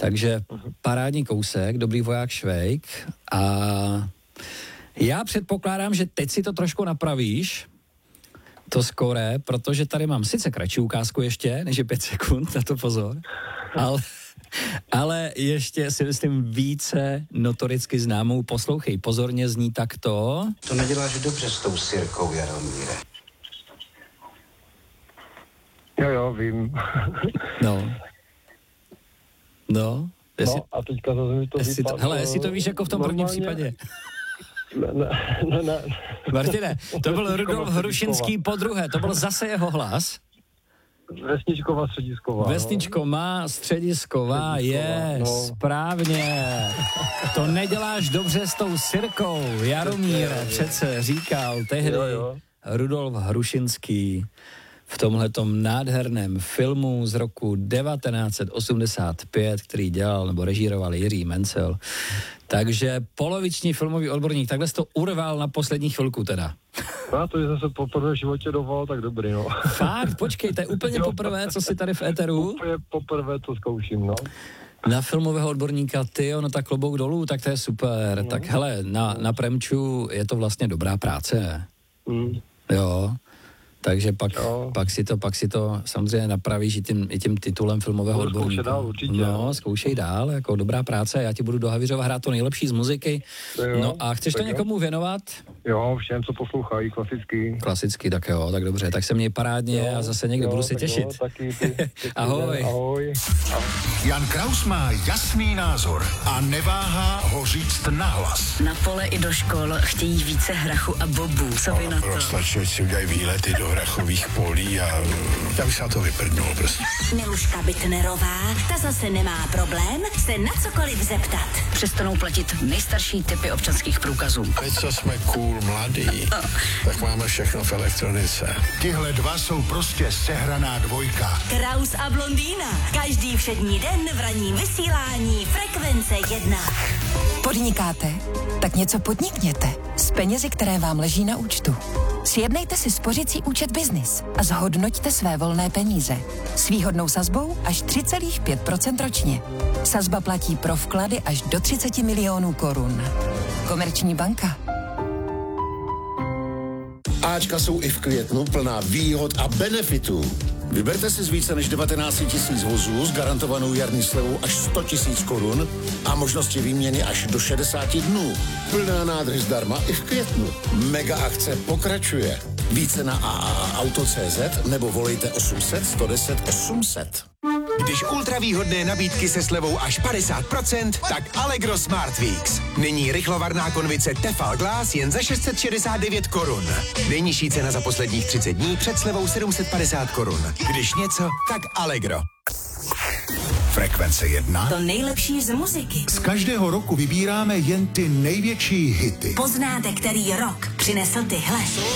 Takže parádní kousek, Dobrý voják Švejk. A já předpokládám, že teď si to trošku napravíš, to skóre, protože tady mám sice kratší ukázku ještě, než je 5 sekund, na to pozor, ale ještě si myslím více notoricky známou. Poslouchej, pozorně zní takto. To neděláš dobře s tou Sirkou, Jaromíre. Jo, vím. No. A teďka zase mi to vypadlo. Hele, jestli to víš jako v tom prvním případě. Ne. Martine, to byl Rudolf Hrušinský podruhé, to byl zase jeho hlas. Vesničková středisková. Vesničková středisková je správně. To neděláš dobře s tou Sirkou, Jaromíre, přece říkal tehdy Rudolf Hrušinský v tomhletom nádherném filmu z roku 1985, který dělal nebo režíroval Jiří Mencel. Takže poloviční filmový odborník, takhle jsi to urval na poslední chvilku teda. No to je zase poprvé v životě dovolal, tak dobrý, no. Fakt, počkej, to je úplně poprvé, co jsi tady v éteru? Úplně poprvé, co zkouším, no. Na filmového odborníka, no tak klobouk dolů, tak to je super. No. Tak hele, na Premču je to vlastně dobrá práce. Jo. Takže pak si to samozřejmě napravíš i tím titulem filmového odborníka. Dál, určitě. No, zkoušej dál, jako dobrá práce, já ti budu do Havířova hrát to nejlepší z muziky. No a chceš to někomu věnovat? Jo, všem, co poslouchají, klasicky. Klasicky, tak jo, tak dobře, tak se měj parádně a zase někdy budu se těšit. Ahoj. Ahoj. Jan Kraus má jasný názor a neváhá ho říct nahlas. Na pole i do škol chtějí více hrachu a bobů. Co vy na to? Slačně si udělají výlety do hrachových polí a já bych se na to vyprdnul prostě. Miluška Bitnerová, ta zase nemá problém se na cokoliv zeptat. Přestanou platit nejstarší typy občanských průkazů. Teď, co jsme cool, mladí, tak máme všechno v elektronice. Tyhle dva jsou prostě sehraná dvojka. Kraus a Blondýna. Každý všední den v ranním vysílání Frekvence 1. Podnikáte? Tak něco podnikněte s penězi, které vám leží na účtu. Sjednejte si spořící účet Business a zhodnoťte své volné peníze. S výhodnou sazbou až 3,5% ročně. Sazba platí pro vklady až do 30 milionů korun. Komerční banka. Ačka jsou i v květnu plná výhod a benefitů. Vyberte si z více než 19 000 vozů s garantovanou jarní slevou až 100 000 korun a možnosti výměny až do 60 dnů. Plná nádrž zdarma i v květnu. Mega akce pokračuje. Více na AAAauto.cz nebo volejte 800 110 800. Když ultravýhodné nabídky se slevou až 50%, tak Allegro Smart Weeks. Nyní rychlovarná konvice Tefal Glass jen za 669 korun. Nejnižší cena za posledních 30 dní před slevou 750 korun. Když něco, tak Allegro. Frekvence 1. To nejlepší z muziky. Z každého roku vybíráme jen ty největší hity. Poznáte, který rok přinesl tyhle.